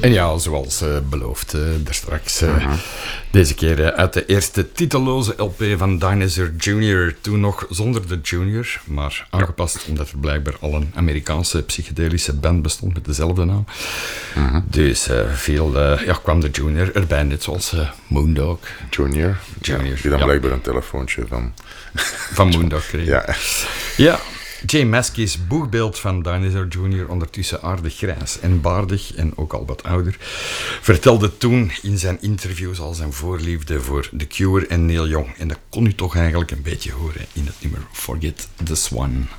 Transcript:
En ja, zoals beloofd, daarstraks. Deze keer uit de eerste titelloze LP van Dinosaur Jr. Toen nog zonder de Junior, maar aangepast omdat er blijkbaar al een Amerikaanse psychedelische band bestond met dezelfde naam. Dus kwam de Junior erbij, net zoals Moondog. Junior. Die dan blijkbaar een telefoontje van Moondog kreeg. Ja. Jay Maskey's boegbeeld van Dinosaur Jr., ondertussen aardig grijs en baardig en ook al wat ouder, vertelde toen in zijn interviews al zijn voorliefde voor The Cure en Neil Young. En dat kon u toch eigenlijk een beetje horen in het nummer Forget the Swan.